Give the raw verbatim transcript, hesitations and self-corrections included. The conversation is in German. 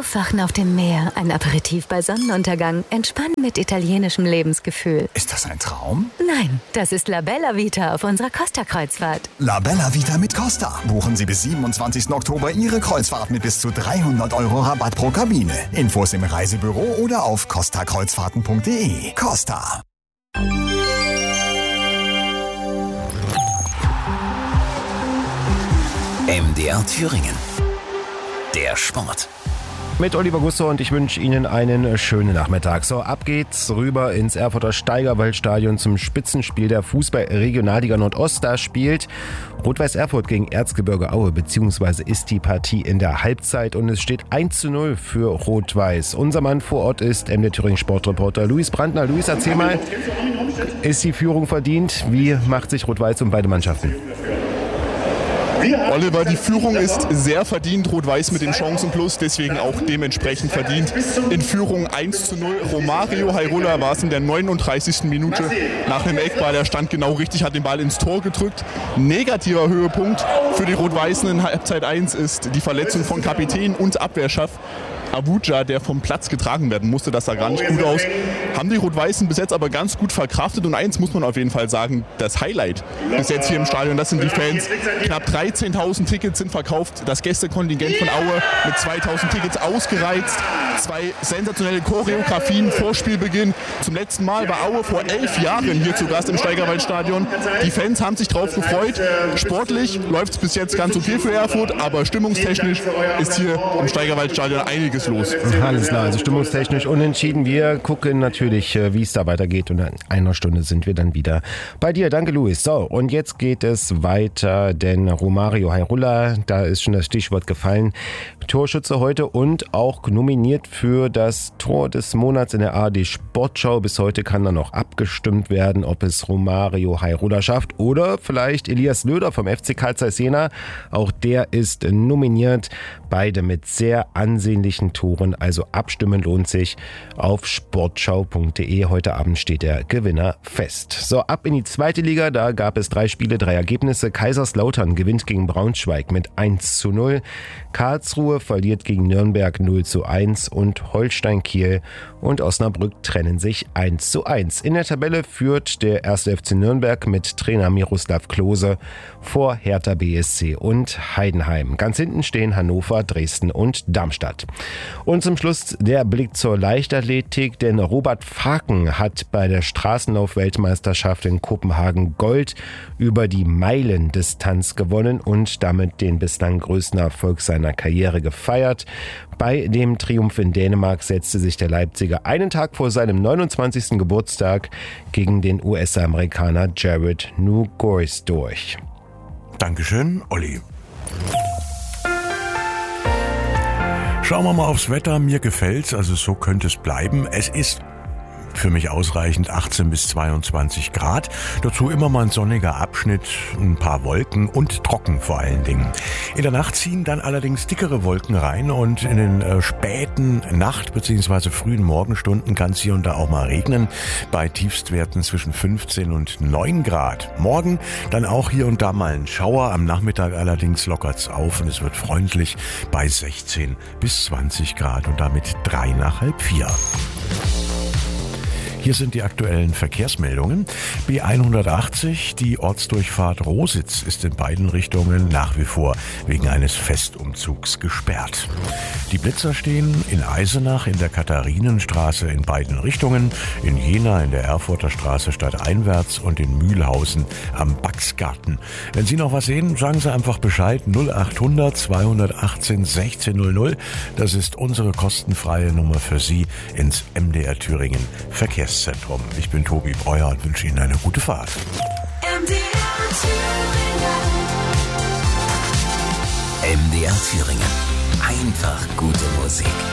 Aufwachen auf dem Meer, ein Aperitif bei Sonnenuntergang, Entspannen mit italienischem Lebensgefühl. Ist das ein Traum? Nein, das ist La Bella Vita auf unserer Costa-Kreuzfahrt. La Bella Vita mit Costa. Buchen Sie bis siebenundzwanzigsten Oktober Ihre Kreuzfahrt mit bis zu dreihundert Euro Rabatt pro Kabine. Infos im Reisebüro oder auf costa kreuzfahrten punkt de. Costa. M D R Thüringen. Der Sport. Mit Oliver Gusso und ich wünsche Ihnen einen schönen Nachmittag. So, ab geht's rüber ins Erfurter Steigerwaldstadion zum Spitzenspiel der Fußball-Regionalliga Nordost. Da spielt Rot-Weiß Erfurt gegen Erzgebirge Aue, beziehungsweise ist die Partie in der Halbzeit und es steht eins zu null für Rot-Weiß. Unser Mann vor Ort ist M D R Thüringen Sportreporter Luis Brandner. Luis, erzähl mal, ist die Führung verdient? Wie macht sich Rot-Weiß um beide Mannschaften? Oliver, die Führung ist sehr verdient, Rot-Weiß mit dem Chancenplus, deswegen auch dementsprechend verdient. In Führung eins zu null. Romario Hairola war es in der neununddreißigsten Minute nach einem Eckball. Der stand genau richtig, hat den Ball ins Tor gedrückt. Negativer Höhepunkt für die Rot-Weißen in Halbzeit eins ist die Verletzung von Kapitän und Abwehrchef Avuja, der vom Platz getragen werden musste. Das sah gar nicht gut aus. Haben die Rot-Weißen bis jetzt aber ganz gut verkraftet. Und eins muss man auf jeden Fall sagen, das Highlight bis jetzt hier im Stadion, das sind die Fans. Knapp dreizehntausend Tickets sind verkauft. Das Gästekontingent von Aue mit zweitausend Tickets ausgereizt. Zwei sensationelle Choreografien vor Spielbeginn. Zum letzten Mal war Aue vor elf Jahren hier zu Gast im Steigerwaldstadion. Die Fans haben sich drauf gefreut. Sportlich läuft es bis jetzt ganz okay für Erfurt, aber stimmungstechnisch ist hier im Steigerwaldstadion einiges los. Alles klar, also stimmungstechnisch unentschieden. Wir gucken natürlich, wie es da weitergeht und in einer Stunde sind wir dann wieder bei dir. Danke, Luis. So, und jetzt geht es weiter, denn Romario Hairola, da ist schon das Stichwort gefallen, Torschütze heute und auch nominiert für das Tor des Monats in der A R D Sportschau. Bis heute kann dann noch abgestimmt werden, ob es Romario Hairola schafft oder vielleicht Elias Löder vom F C Carl Zeiss Jena. Auch der ist nominiert. Beide mit sehr ansehnlichen Toren, also abstimmen lohnt sich auf sportschau punkt de. Heute Abend steht der Gewinner fest. So, ab in die zweite Liga, da gab es drei Spiele, drei Ergebnisse. Kaiserslautern gewinnt gegen Braunschweig mit eins zu null. Karlsruhe verliert gegen Nürnberg null zu eins und Holstein Kiel und Osnabrück trennen sich eins zu eins. In der Tabelle führt der erste F C Nürnberg mit Trainer Miroslav Klose vor Hertha B S C und Heidenheim. Ganz hinten stehen Hannover, Dresden und Darmstadt. Und zum Schluss der Blick zur Leichtathletik, denn Robert Faken hat bei der Straßenlauf-Weltmeisterschaft in Kopenhagen Gold über die Meilendistanz gewonnen und damit den bislang größten Erfolg seiner Karriere gefeiert. Bei dem Triumph in Dänemark setzte sich der Leipziger einen Tag vor seinem neunundzwanzigsten Geburtstag gegen den U S-Amerikaner Jared Nugent durch. Dankeschön, Olli. Schauen wir mal aufs Wetter. Mir gefällt's, also so könnte es bleiben. Es ist für mich ausreichend achtzehn bis zweiundzwanzig Grad. Dazu immer mal ein sonniger Abschnitt, ein paar Wolken und trocken vor allen Dingen. In der Nacht ziehen dann allerdings dickere Wolken rein und in den äh, späten Nacht- bzw. frühen Morgenstunden kann es hier und da auch mal regnen. Bei Tiefstwerten zwischen fünfzehn und neun Grad. Morgen dann auch hier und da mal ein Schauer. Am Nachmittag allerdings lockert's auf und es wird freundlich bei sechzehn bis zwanzig Grad und damit drei nach halb vier. Hier sind die aktuellen Verkehrsmeldungen. B hundertachtzig, die Ortsdurchfahrt Rositz ist in beiden Richtungen nach wie vor wegen eines Festumzugs gesperrt. Die Blitzer stehen in Eisenach in der Katharinenstraße in beiden Richtungen, in Jena in der Erfurter Straße stadteinwärts und in Mühlhausen am Baxgarten. Wenn Sie noch was sehen, sagen Sie einfach Bescheid. null achthundert zweihundertachtzehn sechzehn null null. Das ist unsere kostenfreie Nummer für Sie ins M D R Thüringen Verkehrs Zentrum. Ich bin Tobi Breuer und wünsche Ihnen eine gute Fahrt. M D R Thüringen. M D R Thüringen. Einfach gute Musik.